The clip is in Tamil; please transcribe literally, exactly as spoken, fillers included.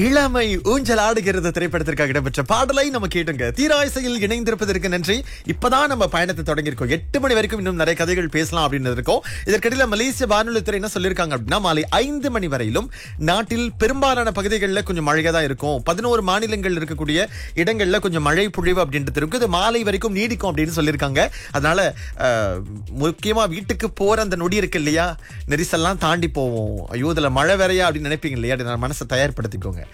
இளமை ஊஞ்சல் ஆடுகிறது திரைப்படத்திற்காக இடம்பெற்ற பாடலை நம்ம கேட்டுங்க. தீராய்சையில் இணைந்திருப்பதற்கு நன்றி. இப்பதான் நம்ம பயணத்தை தொடங்கியிருக்கோம். எட்டு மணி வரைக்கும் இன்னும் நிறைய கதைகள் பேசலாம் அப்படின்னு இருக்கோம். இதற்கிடையில மலேசிய வானொலித்துறை என்ன சொல்லியிருக்காங்க அப்படின்னா, மாலை ஐந்து மணி வரையிலும் நாட்டில் பெரும்பாலான பகுதிகளில் கொஞ்சம் மழையா தான் இருக்கும். பதினோரு மாநிலங்கள் இருக்கக்கூடிய இடங்கள்ல கொஞ்சம் மழை பொழிவு அப்படின்றது இருக்கு. இது மாலை வரைக்கும் நீடிக்கும் அப்படின்னு சொல்லியிருக்காங்க. அதனால அஹ், முக்கியமா வீட்டுக்கு போற அந்த நொடி இருக்கு இல்லையா, நெரிசல்லாம் தாண்டி போவோம். ஐயோ இதுல மழை வேறையா அப்படின்னு நினைப்பீங்க இல்லையா, அதனால மனசை தயார்படுத்திக்கோங்க.